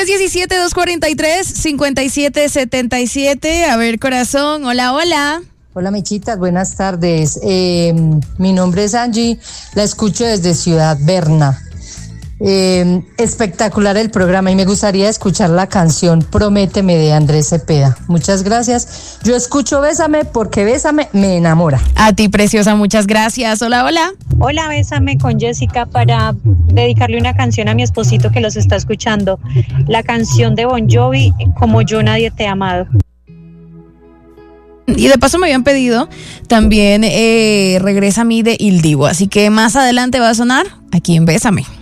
317-243-5777. A ver, corazón, hola, hola. Hola, Michitas, buenas tardes. Mi nombre es Angie, la escucho desde Ciudad Berna. Espectacular el programa y me gustaría escuchar la canción Prométeme de Andrés Cepeda. Muchas gracias. Yo escucho Bésame porque Bésame me enamora. A ti, preciosa, muchas gracias. Hola, hola. Hola, Bésame con Jessica para dedicarle una canción a mi esposito que los está escuchando. La canción de Bon Jovi, Como yo nadie te ha amado. Y de paso me habían pedido también Regresa a mí de Il Divo. Así que más adelante va a sonar aquí en Bésame.